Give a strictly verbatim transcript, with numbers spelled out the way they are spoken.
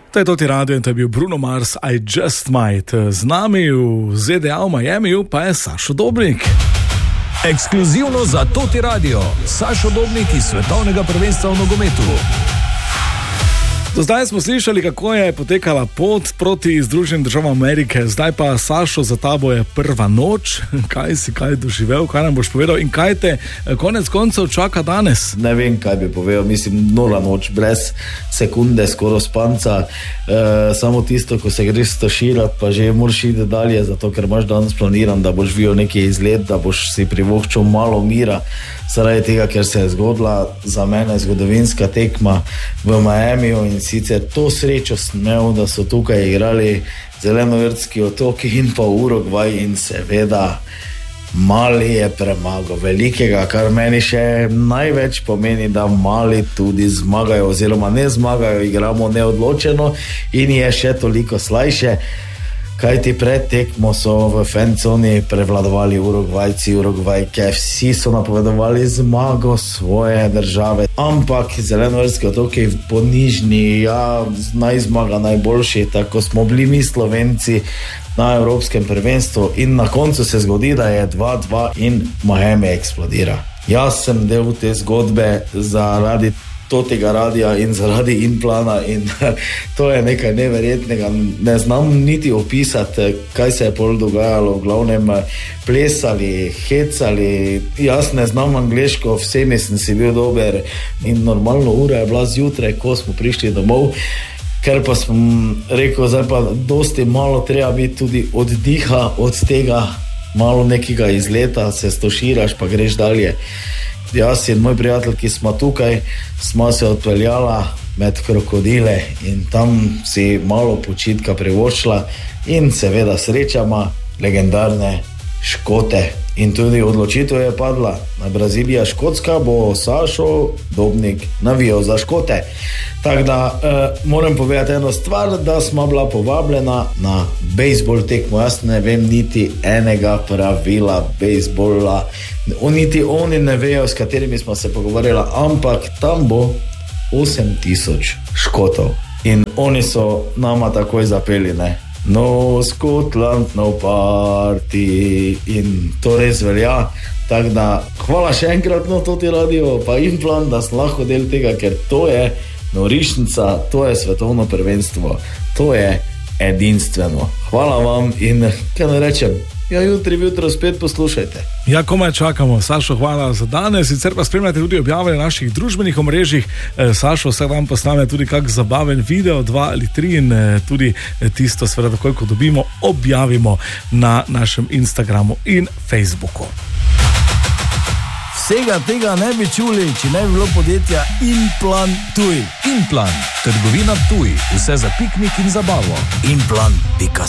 To je Toti Radio in to je bil Bruno Mars, I Just Might. Z nami v Z D A v Miamiju pa je Sašo Dobnik. Ekskluzivno za Toti Radio, Sašo Dobnik iz svetovnega prvenstva v nogometu. Do zdaj smo slišali, kako je potekala pot proti Združenim državam Amerike, zdaj pa, Sašo, za tabo je prva noč. Kaj si kaj doživel, kaj nam boš povedal in kaj te konec koncev čaka danes? Ne vem, kaj bi povedal, mislim, nula noč, brez sekunde, skoro spanca, e, samo tisto, ko se greš stoširati, pa že moraš iti dalje, zato ker imaš danes planiran, da boš videl neki izlet, da boš si privoščil malo mira, zaradi tega, ker se je zgodila za mene zgodovinska tekma v Miamiju in sicer to srečo sem imel, da so tukaj igrali Zelenovrtski otoki in pa Urugvaj in seveda Mali je premagal velikega, kar meni še največ pomeni, da Mali tudi zmagajo oziroma ne zmagajo, igramo neodločeno in je še toliko slajše. Kajti pred tekmo so v fanconi prevladovali Urugvajci, Urugvajke, vsi so napovedovali zmago svoje države, ampak Zelenovrtski otoki ponižni, ja, naj zmaga najboljši, tako smo bili mi Slovenci na Evropskem prvenstvu in na koncu se zgodi, da je dva dva in Miami eksplodira. Jaz sem del te zgodbe zaradi Totega radija in zaradi Implana in to je nekaj neverjetnega, ne znam niti opisati, kaj se je pol dogajalo, v glavnem plesali, hecali, jaz ne znam angleško, vsemi sem si bil dober in normalno ura je bila zjutraj, ko smo prišli domov, ker pa sem rekel, zdaj pa dosti malo treba biti tudi oddiha od tega, malo nekega izleta, se stoširaš pa greš dalje. Jaz in moj prijatelj, ki smo tukaj, smo se odpeljala med krokodile in tam si malo počitka privoščila in seveda srečama legendarne Škote. In tudi odločitev je padla. Na Brazilija Škotska bo Sašo Dobnik navijal za Škote. Tako da eh, moram povedati eno stvar, da smo bila povabljena na bejzbol tekmo. Jaz ne vem niti enega pravila bejzbola. Niti oni ne vejo, s katerimi smo se pogovarjali, ampak tam bo osem tisoč Škotov. In oni so nama takoj zapeli, ne? No Scotland, no party in to res velja. Tako da hvala še enkrat na Toti Radio pa Implan, da sem lahko del tega, ker to je norišnica, to je svetovno prvenstvo, to je edinstveno. Hvala vam in kaj ne rečem, ja, jutri, jutro spet poslušajte. Ja, komaj čakamo. Sašo, hvala za danes. Sicer pa spremljate tudi objave na naših družbenih omrežjih. Sašo vsak dan postane tudi kak zabaven video, dva ali tri in tudi tisto, seveda, takoj, ko dobimo, objavimo na našem Instagramu in Facebooku. Vsega tega ne bi čuli, če ne bi bilo podjetja Implan Tuj. Implan, trgovina Tuj, vse za piknik in zabavo. Implan pika